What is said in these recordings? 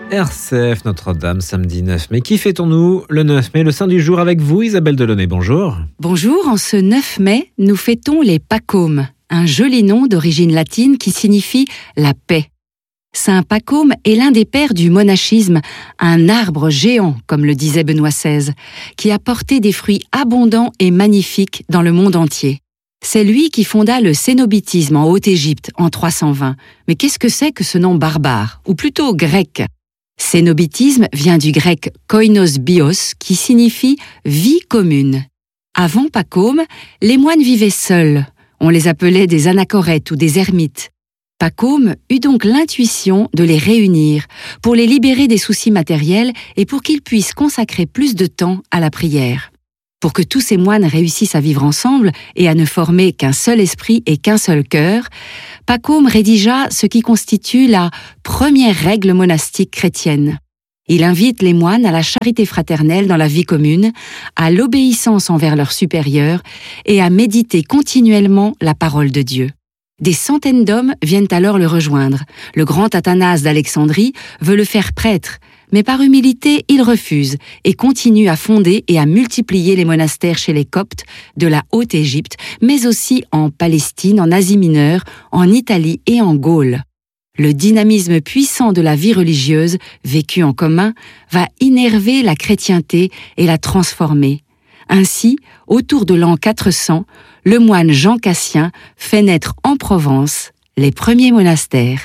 RCF Notre-Dame, samedi 9 mai. Qui fêtons-nous le 9 mai, le saint du jour avec vous, Isabelle Delaunay, bonjour. Bonjour, en ce 9 mai, nous fêtons les Pacômes, un joli nom d'origine latine qui signifie la paix. Saint Pacôme est l'un des pères du monachisme, un arbre géant, comme le disait Benoît XVI, qui a porté des fruits abondants et magnifiques dans le monde entier. C'est lui qui fonda le cénobitisme en Haute-Égypte en 320. Mais qu'est-ce que c'est que ce nom barbare, ou plutôt grec ? Cénobitisme vient du grec koinos bios, qui signifie vie commune. Avant Pacôme, les moines vivaient seuls. On les appelait des anachorètes ou des ermites. Pacôme eut donc l'intuition de les réunir pour les libérer des soucis matériels et pour qu'ils puissent consacrer plus de temps à la prière. Pour que tous ces moines réussissent à vivre ensemble et à ne former qu'un seul esprit et qu'un seul cœur, Pacôme rédigea ce qui constitue la première règle monastique chrétienne. Il invite les moines à la charité fraternelle dans la vie commune, à l'obéissance envers leurs supérieurs et à méditer continuellement la parole de Dieu. Des centaines d'hommes viennent alors le rejoindre. Le grand Athanase d'Alexandrie veut le faire prêtre, mais par humilité, il refuse et continue à fonder et à multiplier les monastères chez les Coptes de la Haute-Égypte, mais aussi en Palestine, en Asie mineure, en Italie et en Gaule. Le dynamisme puissant de la vie religieuse, vécue en commun, va innerver la chrétienté et la transformer. Ainsi, autour de l'an 400, le moine Jean Cassien fait naître en Provence les premiers monastères.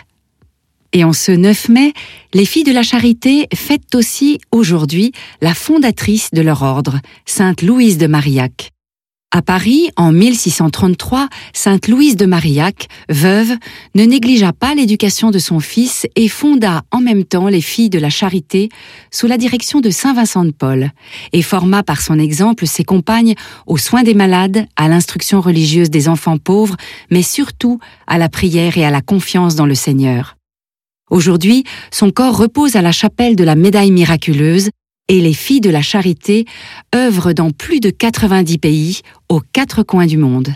Et en ce 9 mai, les Filles de la Charité fêtent aussi aujourd'hui la fondatrice de leur ordre, Sainte Louise de Marillac. À Paris, en 1633, Sainte Louise de Marillac, veuve, ne négligea pas l'éducation de son fils et fonda en même temps les Filles de la Charité sous la direction de Saint Vincent de Paul et forma par son exemple ses compagnes aux soins des malades, à l'instruction religieuse des enfants pauvres, mais surtout à la prière et à la confiance dans le Seigneur. Aujourd'hui, son corps repose à la chapelle de la Médaille miraculeuse et les Filles de la Charité œuvrent dans plus de 90 pays, aux 4 coins du monde.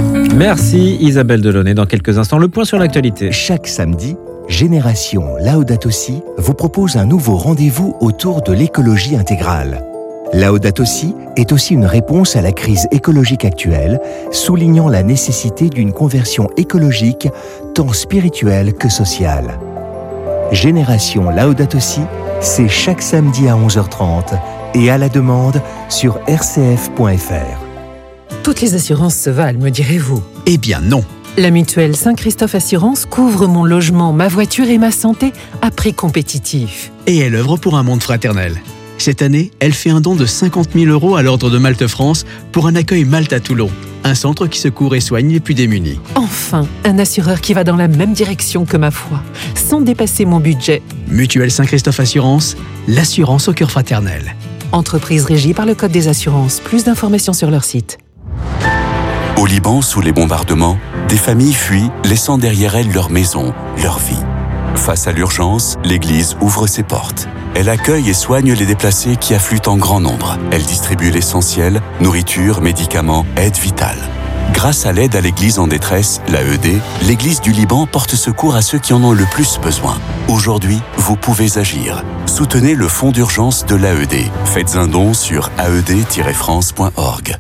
Merci Isabelle Delaunay. Dans quelques instants, le point sur l'actualité. Chaque samedi, Génération Laudato Si vous propose un nouveau rendez-vous autour de l'écologie intégrale. Laudato Si est aussi une réponse à la crise écologique actuelle, soulignant la nécessité d'une conversion écologique tant spirituelle que sociale. Génération Laudato Si, c'est chaque samedi à 11h30 et à la demande sur rcf.fr. Toutes les assurances se valent, me direz-vous? Eh bien non. La mutuelle Saint-Christophe Assurance couvre mon logement, ma voiture et ma santé à prix compétitif. Et elle œuvre pour un monde fraternel. Cette année, elle fait un don de 50 000 € à l'Ordre de Malte France pour un accueil Malte à Toulon, un centre qui secourt et soigne les plus démunis. Enfin, un assureur qui va dans la même direction que ma foi, sans dépasser mon budget. Mutuelle Saint-Christophe Assurance, l'assurance au cœur fraternel. Entreprise régie par le Code des assurances. Plus d'informations sur leur site. Au Liban, sous les bombardements, des familles fuient, laissant derrière elles leur maison, leur vie. Face à l'urgence, l'Église ouvre ses portes. Elle accueille et soigne les déplacés qui affluent en grand nombre. Elle distribue l'essentiel, nourriture, médicaments, aide vitale. Grâce à l'aide à l'Église en détresse, l'AED, l'Église du Liban porte secours à ceux qui en ont le plus besoin. Aujourd'hui, vous pouvez agir. Soutenez le fonds d'urgence de l'AED. Faites un don sur aed-france.org.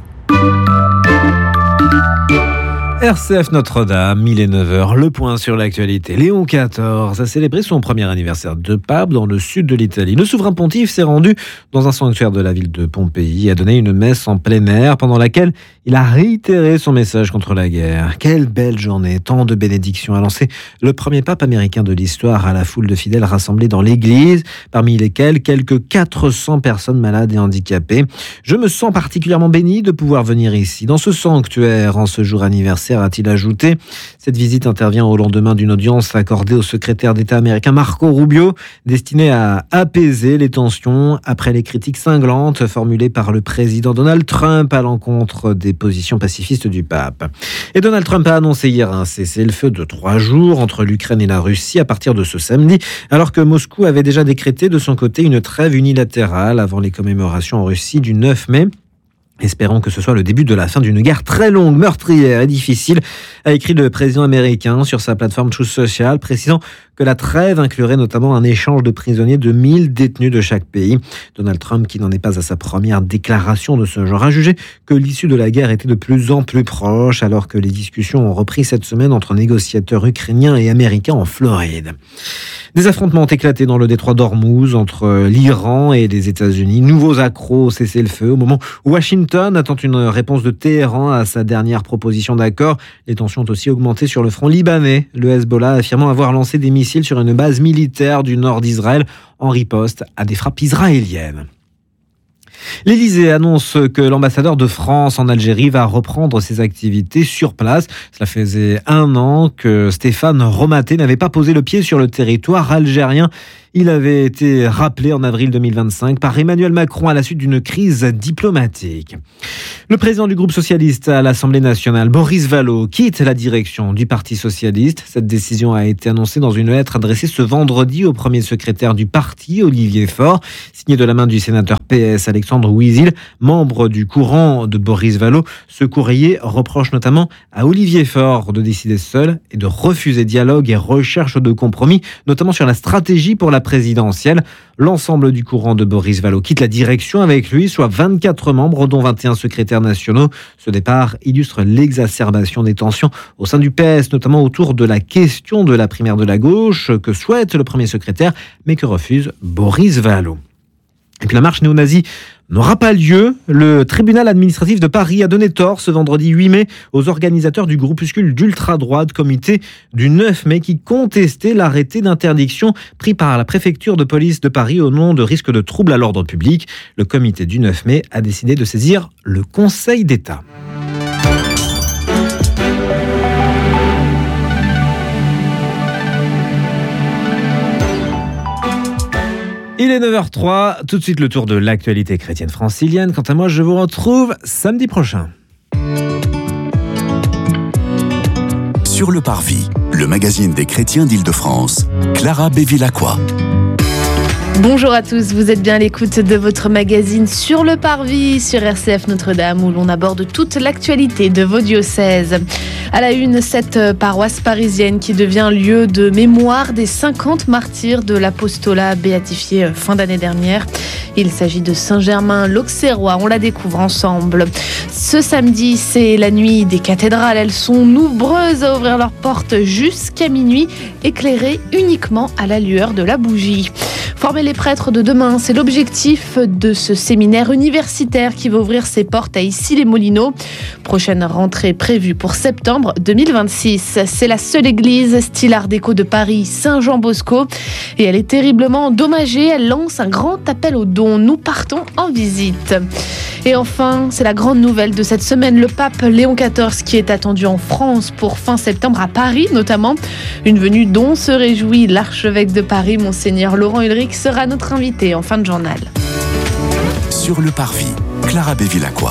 RCF Notre-Dame, 1009h, le point sur l'actualité. Léon XIV a célébré son premier anniversaire de pape dans le sud de l'Italie. Le souverain pontife s'est rendu dans un sanctuaire de la ville de Pompéi et a donné une messe en plein air pendant laquelle il a réitéré son message contre la guerre. Quelle belle journée, tant de bénédictions a lancé le premier pape américain de l'histoire à la foule de fidèles rassemblés dans l'église, parmi lesquels quelques 400 personnes malades et handicapées. Je me sens particulièrement béni de pouvoir venir ici, dans ce sanctuaire, en ce jour anniversaire, a-t-il ajouté. Cette visite intervient au lendemain d'une audience accordée au secrétaire d'État américain Marco Rubio, destinée à apaiser les tensions après les critiques cinglantes formulées par le président Donald Trump à l'encontre des positions pacifistes du pape. Et Donald Trump a annoncé hier un cessez-le-feu de 3 jours entre l'Ukraine et la Russie à partir de ce samedi, alors que Moscou avait déjà décrété de son côté une trêve unilatérale avant les commémorations en Russie du 9 mai. Espérons que ce soit le début de la fin d'une guerre très longue, meurtrière et difficile, a écrit le président américain sur sa plateforme Truth Social, précisant que la trêve inclurait notamment un échange de prisonniers de 1000 détenus de chaque pays. Donald Trump, qui n'en est pas à sa première déclaration de ce genre, a jugé que l'issue de la guerre était de plus en plus proche, alors que les discussions ont repris cette semaine entre négociateurs ukrainiens et américains en Floride. Des affrontements ont éclaté dans le détroit d'Ormuz entre l'Iran et les États-Unis. Nouveaux accros au cessez-le-feu au moment où Washington attend une réponse de Téhéran à sa dernière proposition d'accord. Les tensions ont aussi augmenté sur le front libanais, le Hezbollah affirmant avoir lancé des missiles sur une base militaire du nord d'Israël en riposte à des frappes israéliennes. L'Élysée annonce que l'ambassadeur de France en Algérie va reprendre ses activités sur place. Cela faisait 1 an que Stéphane Romaté n'avait pas posé le pied sur le territoire algérien. Il avait été rappelé en avril 2025 par Emmanuel Macron à la suite d'une crise diplomatique. Le président du groupe socialiste à l'Assemblée nationale, Boris Vallaud, quitte la direction du Parti socialiste. Cette décision a été annoncée dans une lettre adressée ce vendredi au premier secrétaire du parti, Olivier Faure, signée de la main du sénateur PS Alexandre Ouizil, membre du courant de Boris Vallaud. Ce courrier reproche notamment à Olivier Faure de décider seul et de refuser dialogue et recherche de compromis, notamment sur la stratégie pour la présidentielle. L'ensemble du courant de Boris Vallaud quitte la direction avec lui, soit 24 membres, dont 21 secrétaires nationaux. Ce départ illustre l'exacerbation des tensions au sein du PS, notamment autour de la question de la primaire de la gauche que souhaite le premier secrétaire, mais que refuse Boris Vallaud. Et puis la marche néo-nazie n'aura pas lieu. Le tribunal administratif de Paris a donné tort ce vendredi 8 mai aux organisateurs du groupuscule d'ultra-droite Comité du 9 mai qui contestait l'arrêté d'interdiction pris par la préfecture de police de Paris au nom de risques de troubles à l'ordre public. Le comité du 9 mai a décidé de saisir le Conseil d'État. Il est 9h03, tout de suite le tour de l'actualité chrétienne francilienne. Quant à moi, je vous retrouve samedi prochain. Sur le Parvis, le magazine des chrétiens d'Île-de-France, Clara Bévilacqua. Bonjour à tous, vous êtes bien à l'écoute de votre magazine Sur le Parvis, sur RCF Notre-Dame, où l'on aborde toute l'actualité de vos diocèses. À la une, cette paroisse parisienne qui devient lieu de mémoire des 50 martyrs de l'apostolat béatifiés fin d'année dernière. Il s'agit de Saint-Germain-l'Auxerrois, on la découvre ensemble. Ce samedi, c'est la nuit des cathédrales. Elles sont nombreuses à ouvrir leurs portes jusqu'à minuit, éclairées uniquement à la lueur de la bougie. Former les prêtres de demain, c'est l'objectif de ce séminaire universitaire qui va ouvrir ses portes à Issy-les-Moulineaux. Prochaine rentrée prévue pour septembre 2026. C'est la seule église style art déco de Paris, Saint-Jean-Bosco. Et elle est terriblement endommagée. Elle lance un grand appel aux dons. Nous partons en visite. Et enfin, c'est la grande nouvelle de cette semaine. Le pape Léon XIV qui est attendu en France pour fin septembre à Paris notamment. Une venue dont se réjouit l'archevêque de Paris, Monseigneur Laurent Ulrich, sera notre invité en fin de journal. Sur le Parvis, Clara Bévilacqua.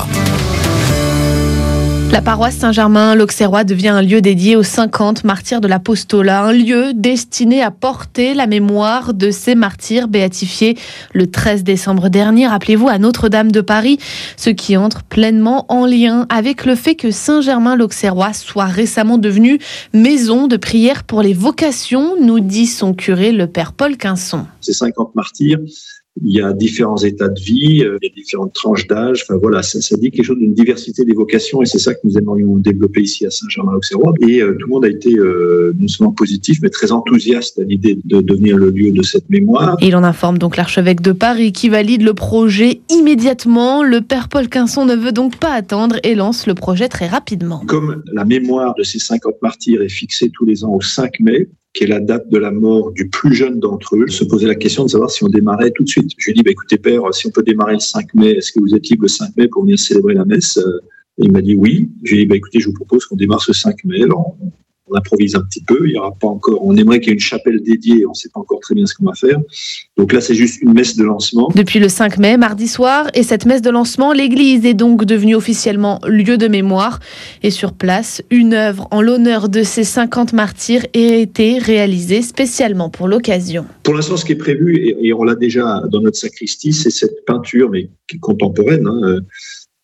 La paroisse Saint-Germain-l'Auxerrois devient un lieu dédié aux 50 martyrs de l'apostolat, un lieu destiné à porter la mémoire de ces martyrs béatifiés le 13 décembre dernier, rappelez-vous, à Notre-Dame de Paris, ce qui entre pleinement en lien avec le fait que Saint-Germain-l'Auxerrois soit récemment devenu maison de prière pour les vocations, nous dit son curé, le père Paul Quinson. Ces 50 martyrs, il y a différents états de vie, il y a différentes tranches d'âge. Enfin voilà, ça dit quelque chose d'une diversité des vocations et c'est ça que nous aimerions développer ici à Saint-Germain-l'Auxerrois. Et tout le monde a été non seulement positif, mais très enthousiaste à l'idée de devenir le lieu de cette mémoire. Et il en informe donc l'archevêque de Paris qui valide le projet immédiatement. Le père Paul Quinson ne veut donc pas attendre et lance le projet très rapidement. Comme la mémoire de ces 50 martyrs est fixée tous les ans au 5 mai, qui est la date de la mort du plus jeune d'entre eux, se posait la question de savoir si on démarrait tout de suite. Je lui ai dit, écoutez père, si on peut démarrer le 5 mai, est-ce que vous êtes libre le 5 mai pour venir célébrer la messe ? Et il m'a dit oui. Je lui ai dit, écoutez, je vous propose qu'on démarre ce 5 mai. Alors, on improvise un petit peu, il y aura pas encore, on aimerait qu'il y ait une chapelle dédiée, on ne sait pas encore très bien ce qu'on va faire. Donc là, c'est juste une messe de lancement. Depuis le 5 mai, mardi soir, et cette messe de lancement, l'église est donc devenue officiellement lieu de mémoire. Et sur place, une œuvre en l'honneur de ces 50 martyrs a été réalisée spécialement pour l'occasion. Pour l'instant, ce qui est prévu, et on l'a déjà dans notre sacristie, c'est cette peinture, mais qui est contemporaine,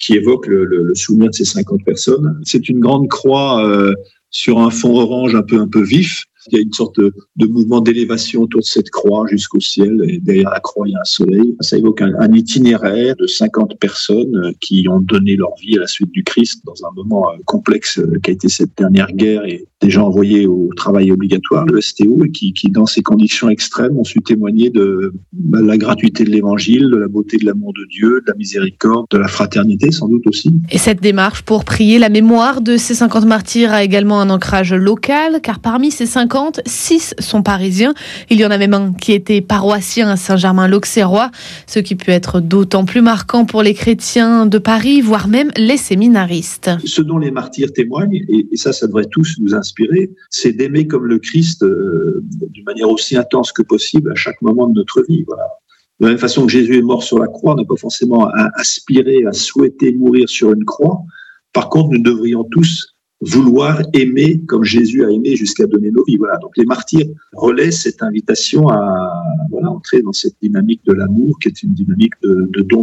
qui évoque le souvenir de ces 50 personnes. C'est une grande croix sur un fond orange un peu vif. Il y a une sorte de mouvement d'élévation autour de cette croix jusqu'au ciel. Et derrière la croix, il y a un soleil. Ça évoque un itinéraire de 50 personnes qui ont donné leur vie à la suite du Christ dans un moment complexe qu'a été cette dernière guerre et des gens envoyés au travail obligatoire, le STO, et qui dans ces conditions extrêmes, ont su témoigner de la gratuité de l'évangile, de la beauté de l'amour de Dieu, de la miséricorde, de la fraternité sans doute aussi. Et cette démarche pour prier la mémoire de ces 50 martyrs a également un ancrage local, car parmi ces 50, 6 sont parisiens. Il y en a même un qui était paroissien à Saint-Germain-l'Auxerrois, ce qui peut être d'autant plus marquant pour les chrétiens de Paris, voire même les séminaristes. Ce dont les martyrs témoignent, et ça devrait tous nous inspirer, c'est d'aimer comme le Christ d'une manière aussi intense que possible à chaque moment de notre vie. Voilà. De la même façon que Jésus est mort sur la croix, on n'a pas forcément à aspirer, à souhaiter mourir sur une croix. Par contre, nous devrions tous vouloir aimer comme Jésus a aimé jusqu'à donner nos vies. Voilà. Donc les martyrs relaient cette invitation à entrer dans cette dynamique de l'amour qui est une dynamique de don